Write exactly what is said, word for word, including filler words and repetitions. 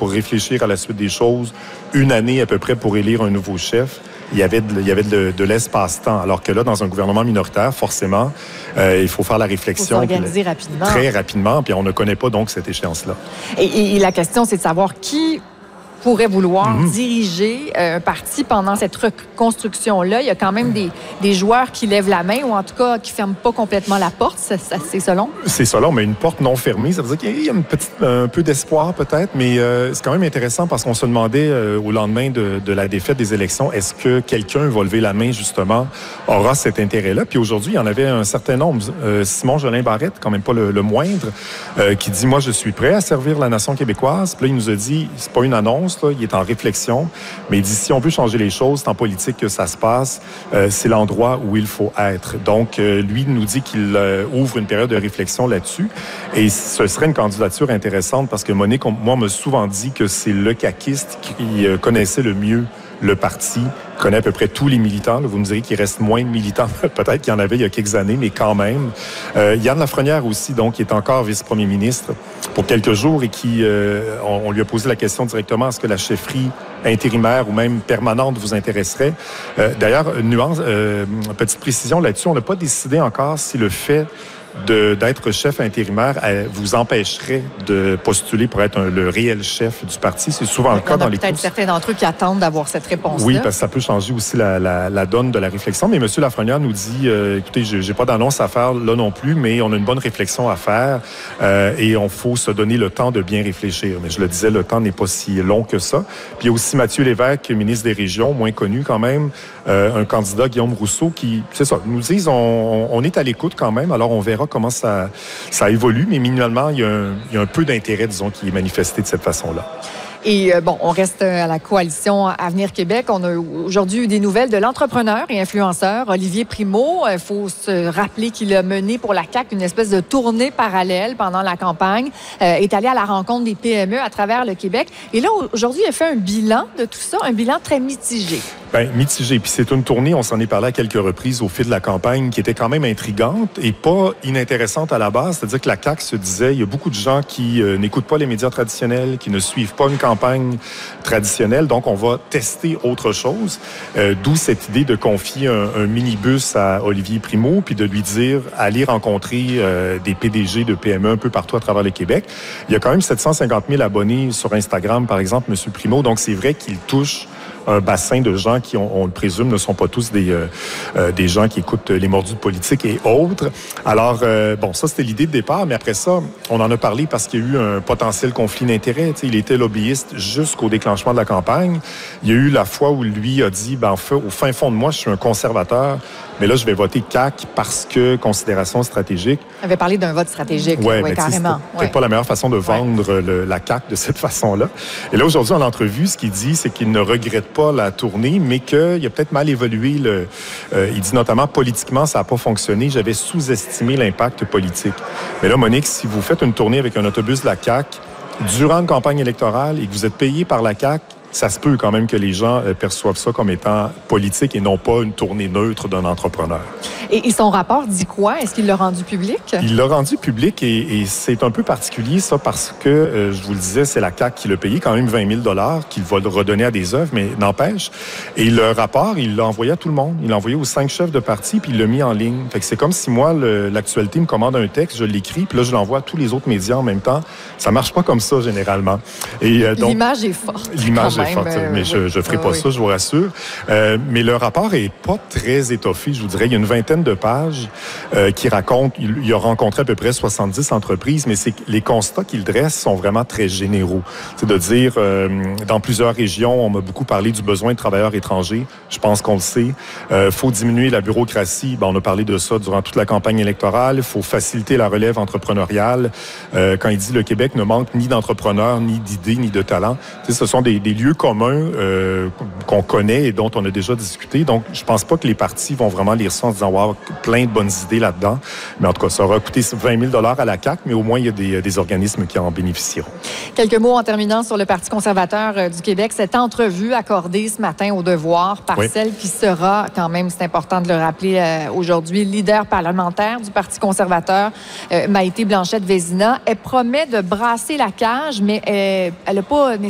pour réfléchir à la suite des choses, une année à peu près pour élire un nouveau chef. Il y avait de, il y avait de, de l'espace-temps. Alors que là, dans un gouvernement minoritaire, forcément, euh, il faut faire la réflexion. Il faut s'organiser rapidement. Très rapidement, puis on ne connaît pas donc cette échéance-là. Et, et, et la question, c'est de savoir qui pourrait vouloir Mm-hmm. diriger un parti pendant cette reconstruction-là. Il y a quand même des, des joueurs qui lèvent la main ou en tout cas qui ne ferment pas complètement la porte. Ça, ça, c'est selon? C'est selon, mais une porte non fermée, ça veut dire qu'il y a une petite, un peu d'espoir peut-être, mais euh, c'est quand même intéressant parce qu'on se demandait euh, au lendemain de, de la défaite des élections, est-ce que quelqu'un va lever la main justement, aura cet intérêt-là? Puis aujourd'hui, il y en avait un certain nombre. Euh, Simon Jolin Barrette, quand même pas le, le moindre, euh, qui dit, moi je suis prêt à servir la nation québécoise. Puis là, il nous a dit, c'est pas une annonce, là, il est en réflexion, mais il dit, si on veut changer les choses, c'est en politique que ça se passe, euh, c'est l'endroit où il faut être. Donc, euh, lui nous dit qu'il euh, ouvre une période de réflexion là-dessus, et ce serait une candidature intéressante parce que Monique, on, moi, m'a souvent dit que c'est le caquiste qui euh, connaissait le mieux le parti, connaît à peu près tous les militants. Là, vous me direz qu'il reste moins de militants, peut-être qu'il y en avait il y a quelques années, mais quand même. Euh, Yann Lafrenière aussi, donc, qui est encore vice-premier ministre pour quelques jours et qui, euh, on, on lui a posé la question directement, est-ce que la chefferie intérimaire ou même permanente vous intéresserait? Euh, d'ailleurs, une nuance, euh, une petite précision là-dessus, on n'a pas décidé encore si le fait de, d'être chef intérimaire euh, vous empêcherait de postuler pour être un, le réel chef du parti. C'est souvent le cas dans les courses. Il y a peut-être certains d'entre eux qui attendent d'avoir cette réponse-là. Oui, parce que ça peut changer aussi la, la, la donne de la réflexion. Mais M. Lafrenière nous dit, euh, écoutez, j'ai, j'ai pas d'annonce à faire là non plus, mais on a une bonne réflexion à faire euh, et on faut se donner le temps de bien réfléchir. Mais je le disais, le temps n'est pas si long que ça. Puis il y a aussi Mathieu Lévesque, ministre des Régions, moins connu quand même, euh, un candidat, Guillaume Rousseau, qui, c'est ça, nous disent, on, on est à l'écoute quand même, alors on verra comment ça, ça évolue, mais minimalement, il y a un, il y a un peu d'intérêt, disons, qui est manifesté de cette façon-là. Et euh, bon, on reste à la coalition Avenir Québec. On a aujourd'hui eu des nouvelles de l'entrepreneur et influenceur Olivier Primo. Il faut se rappeler qu'il a mené pour la C A Q une espèce de tournée parallèle pendant la campagne. Euh, est allé à la rencontre des P M E à travers le Québec. Et là, aujourd'hui, il a fait un bilan de tout ça, un bilan très mitigé. Bien, mitigé. Puis c'est une tournée, on s'en est parlé à quelques reprises au fil de la campagne, qui était quand même intrigante et pas inintéressante à la base. C'est-à-dire que la C A Q se disait, il y a beaucoup de gens qui euh, n'écoutent pas les médias traditionnels, qui ne suivent pas une campagne traditionnelle, donc on va tester autre chose. Euh, d'où cette idée de confier un, un minibus à Olivier Primo, puis de lui dire, allez rencontrer euh, des P D G de P M E un peu partout à travers le Québec. Il y a quand même sept cent cinquante mille abonnés sur Instagram, par exemple, M. Primo, donc c'est vrai qu'il touche un bassin de gens qui, on, on le présume, ne sont pas tous des, euh, euh, des gens qui écoutent les mordus de politique et autres. Alors, euh, bon, ça, c'était l'idée de départ, mais après ça, on en a parlé parce qu'il y a eu un potentiel conflit d'intérêts. Tu sais, il était lobbyiste jusqu'au déclenchement de la campagne. Il y a eu la fois où lui a dit, ben, au fin fond de moi, je suis un conservateur, mais là, je vais voter C A Q parce que considération stratégique. Il avait parlé d'un vote stratégique, ouais, oui, carrément. C'est peut-être ouais. pas la meilleure façon de vendre ouais. le, la C A Q de cette façon-là. Et là, aujourd'hui, en entrevue, ce qu'il dit, c'est qu'il ne regrette pas la tournée, mais qu'il a peut-être mal évolué. Le, euh, il dit notamment, politiquement, ça n'a pas fonctionné. J'avais sous-estimé l'impact politique. Mais là, Monique, si vous faites une tournée avec un autobus de la C A Q durant une campagne électorale et que vous êtes payé par la C A Q, ça se peut quand même que les gens euh, perçoivent ça comme étant politique et non pas une tournée neutre d'un entrepreneur. Et, et son rapport dit quoi? Est-ce qu'il l'a rendu public? Il l'a rendu public et, et c'est un peu particulier, ça, parce que, euh, je vous le disais, c'est la C A Q qui l'a payé, quand même vingt mille dollars qu'il va le redonner à des œuvres, mais n'empêche. Et le rapport, il l'a envoyé à tout le monde. Il l'a envoyé aux cinq chefs de parti, puis il l'a mis en ligne. Fait que c'est comme si moi, le, l'actualité me commande un texte, je l'écris, puis là, je l'envoie à tous les autres médias en même temps. Ça marche pas comme ça, généralement. Et, euh, donc, l'image est forte. L'image est forte, euh, mais oui. je ne ferai pas oui. ça, je vous rassure. Euh, mais le rapport est pas très étoffé, je vous dirais. Il y a une vingtaine de pages euh, qui racontent, il, il a rencontré à peu près soixante-dix entreprises, mais c'est, les constats qu'il dresse sont vraiment très généraux. C'est de dire, euh, dans plusieurs régions, on m'a beaucoup parlé du besoin de travailleurs étrangers. Je pense qu'on le sait. Il euh, faut diminuer la bureaucratie. Ben, on a parlé de ça durant toute la campagne électorale. Il faut faciliter la relève entrepreneuriale. Euh, quand il dit le Québec ne manque ni d'entrepreneurs, ni d'idées, ni de talents, tu sais, ce sont des, des lieux communs euh, qu'on connaît et dont on a déjà discuté. Donc, je pense pas que les partis vont vraiment lire ça en disant, wow, plein de bonnes idées là-dedans. Mais en tout cas, ça aura coûté vingt mille dollars à la C A Q, mais au moins, il y a des, des organismes qui en bénéficieront. Quelques mots en terminant sur le Parti conservateur euh, du Québec. Cette entrevue accordée ce matin au Devoir par oui. celle qui sera, quand même, c'est important de le rappeler euh, aujourd'hui, leader parlementaire du Parti conservateur, euh, Maïté Blanchette-Vézina. Elle promet de brasser la cage, mais euh, elle n'a pas nécessairement